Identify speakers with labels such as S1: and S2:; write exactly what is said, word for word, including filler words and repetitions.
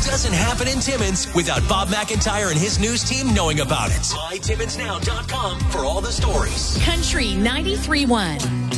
S1: doesn't happen in Timmins without Bob McIntyre and his news team knowing about it. my timmins now dot com for all the stories.
S2: Country ninety-three point one.